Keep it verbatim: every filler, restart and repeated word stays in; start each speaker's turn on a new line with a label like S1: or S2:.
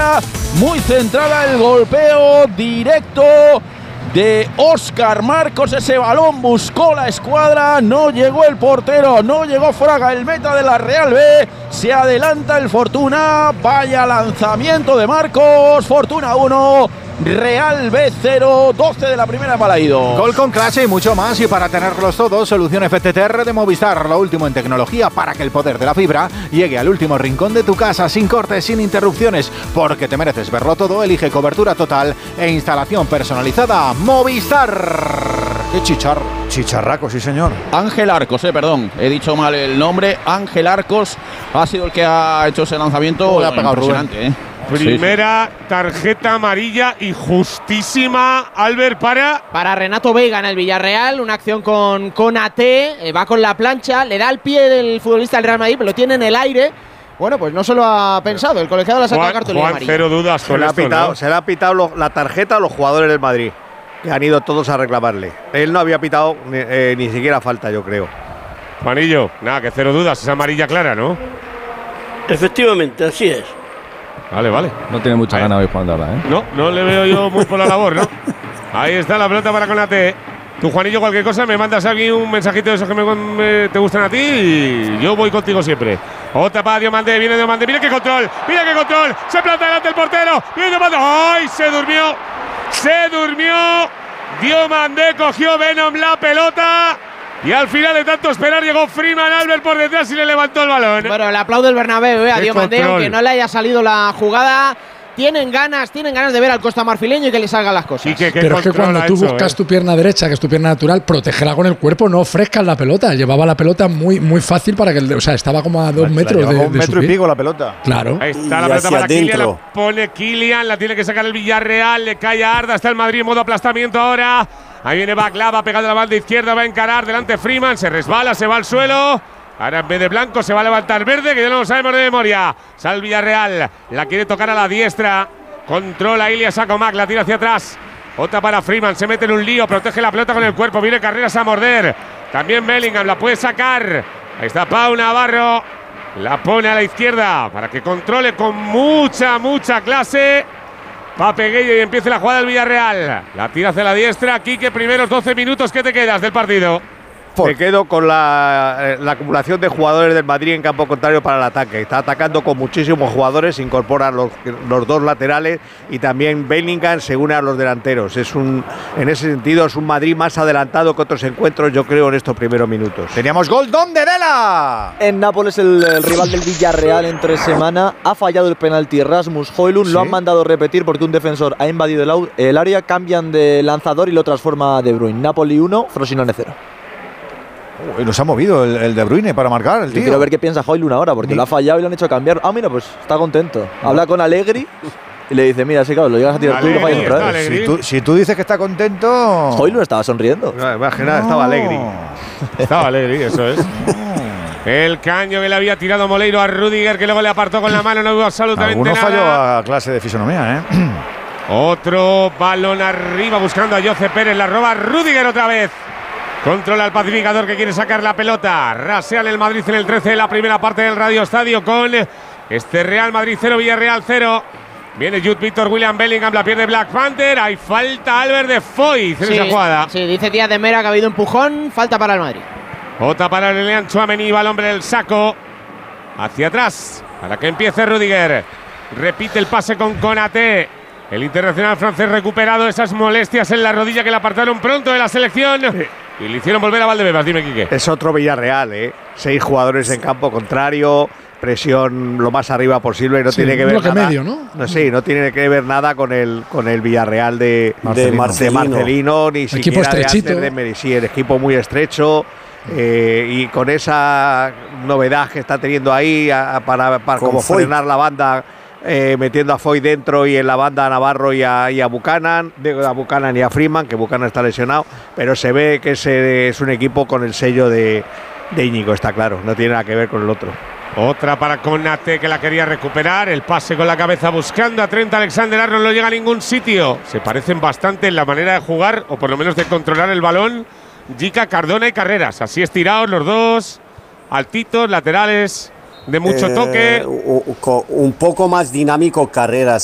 S1: escuadra, muy centrada, el golpeo directo de Óscar Marcos, ese balón buscó la escuadra, no llegó el portero, no llegó Fraga, el meta de la Real B, se adelanta el Fortuna, vaya lanzamiento de Marcos, Fortuna uno, Real B cero, doce de la primera para Ido.
S2: Gol con clase y mucho más, y para tenerlos todos, solución F T T R de Movistar, lo último en tecnología para que el poder de la fibra llegue al último rincón de tu casa, sin cortes, sin interrupciones, porque te mereces verlo todo. Elige cobertura total e instalación personalizada. Movistar. ¡Qué chicharro!
S3: Chicharraco, sí señor.
S1: Ángel Arcos, eh, perdón, he dicho mal el nombre. Ángel Arcos ha sido el que ha hecho ese lanzamiento.
S2: Le ha pegado
S1: impresionante, ¿eh?
S4: Primera sí, sí. tarjeta amarilla y justísima, Albert, para...
S5: Para Renato Veiga en el Villarreal, una acción con, con A T, eh, va con la plancha, le da el pie del futbolista del Real Madrid, pero lo tiene en el aire. Bueno, pues no se lo ha pensado, el colegiado le ha sacado cartulina amarilla.
S4: Cero dudas
S6: se
S4: con
S6: le ha
S4: esto,
S6: pitado,
S4: ¿no?
S6: Se le ha pitado lo, la tarjeta a los jugadores del Madrid, que han ido todos a reclamarle. Él no había pitado eh, ni siquiera falta, yo creo.
S4: Juanillo, nada, que cero dudas, es amarilla clara, ¿no?
S7: Efectivamente, así es.
S4: Vale, vale.
S3: No tiene mucha ganas hoy Juan de ahora, ¿eh?
S4: No, no le veo yo muy por la labor, ¿no? Ahí está la pelota para Konate. Tú, Juanillo, cualquier cosa, me mandas aquí un mensajito de esos que me, me, te gustan a ti y yo voy contigo siempre. Otra para Diomandé, viene Diomandé, mira qué control, mira qué control, se planta delante el portero, viene Diomandé, ¡ay! Se durmió, se durmió, Diomandé cogió Venom la pelota. Y al final de tanto esperar llegó Freeman Albert por detrás y le levantó el balón.
S5: Bueno, le aplaudo el Bernabéu eh, a Diomandé, aunque no le haya salido la jugada. Tienen ganas, tienen ganas de ver al costamarfileño y que le salgan las cosas.
S4: ¿Y que,
S8: Pero es que cuando tú hecho, buscas eh? tu pierna derecha, que es tu pierna natural, protégela con el cuerpo, no ofrezcas la pelota. Llevaba la pelota muy, muy fácil para que el, o sea, estaba como a dos la, metros
S3: la
S8: de,
S3: un
S8: de
S3: metro y pico la pelota.
S8: Claro.
S4: Ahí está la pelota para Kylian, la pone Kylian, la tiene que sacar el Villarreal, le cae a Arda, está el Madrid en modo aplastamiento ahora. Ahí viene Baklava, pegado a la banda izquierda, va a encarar delante Freeman, se resbala, se va al suelo. Ahora en vez de blanco se va a levantar verde, que ya no lo sabemos de memoria. Sale el Villarreal, la quiere tocar a la diestra. Controla Ilya Sakomak, la tira hacia atrás. Otra para Freeman, se mete en un lío, protege la pelota con el cuerpo, viene Carreras a morder. También Bellingham la puede sacar. Ahí está Pau Navarro, la pone a la izquierda para que controle con mucha, mucha clase. Pape Gueye y empiece la jugada del Villarreal. La tira hacia la diestra. Quique, primeros doce minutos, ¿qué te quedas del partido?
S6: Me quedo con la, eh, la acumulación de jugadores del Madrid en campo contrario para el ataque. Está atacando con muchísimos jugadores, incorpora los, los dos laterales y también Bellingham se une a los delanteros. Es un, en ese sentido es un Madrid más adelantado que otros encuentros, yo creo, en estos primeros minutos.
S2: Teníamos gol, ¿dónde Dela?
S9: En Nápoles, el, el rival del Villarreal en tres semanas ha fallado el penalti Rasmus Højlund, ¿sí? Lo han mandado repetir porque un defensor ha invadido el, el área, cambian de lanzador y lo transforma De Bruyne. Napoli uno, Frosinone cero.
S3: Uy, nos ha movido el, el De Bruyne para marcar el tío.
S9: Yo quiero ver qué piensa Højlund ahora, porque Ni. lo ha fallado y lo han hecho cambiar. Ah, mira, pues está contento. Habla con Allegri y le dice, mira, sí, claro, lo llegas a tirar tú y lo fallas otra vez.
S3: Si tú, si tú dices que está contento…
S9: Højlund estaba sonriendo.
S6: No, imagina, no. estaba Allegri.
S4: Estaba Allegri, eso es. El caño que le había tirado Moleiro a Rüdiger, que luego le apartó con la mano, no hubo absolutamente
S3: Algunos
S4: nada.
S3: Algunos falló a clase de fisonomía, ¿eh?
S4: Otro balón arriba buscando a Jose Pérez, la roba Rüdiger otra vez. Controla el pacificador que quiere sacar la pelota. Rasean el Madrid en el trece de la primera parte del Radio Estadio con este Real Madrid cero, Villarreal cero. Viene Jude Víctor, William Bellingham, la pierde Black Panther. Hay falta Albert de Foyth en sí, esa jugada.
S5: Sí, dice Díaz de Mera que ha habido empujón. Falta para el Madrid.
S4: Otra para Aurélien Tchouaméni, va el hombre del saco. Hacia atrás, para que empiece Rüdiger. Repite el pase con Konaté. El internacional francés recuperado esas molestias en la rodilla que le apartaron pronto de la selección. Sí. Y le hicieron volver a Valdebebas, dime, Quique.
S6: Es otro Villarreal, ¿eh? Seis jugadores en campo contrario, presión lo más arriba posible y no sí, tiene que ver nada.
S8: Medio, ¿no?
S6: No, sí, no tiene que ver nada con el con el Villarreal de Marcelino, de Marcelino, de Marcelino ni
S8: equipo
S6: siquiera
S8: estrechito.
S6: de antes de sí, el equipo muy estrecho. Eh, y con esa novedad que está teniendo ahí a, para, para como frenar la banda. Eh, metiendo a Foyth dentro y en la banda a Navarro y a, y a Buchanan, a Buchanan y a Freeman, que Buchanan está lesionado, pero se ve que ese es un equipo con el sello de, de Íñigo, está claro, no tiene nada que ver con el otro.
S4: Otra para Konaté que la quería recuperar, el pase con la cabeza buscando a Trent Alexander-Arnold, no llega a ningún sitio. Se parecen bastante en la manera de jugar, o por lo menos de controlar el balón, Jica, Cardona y Carreras, así estirados los dos, altitos, laterales… De mucho eh, toque.
S7: Un poco más dinámico Carreras.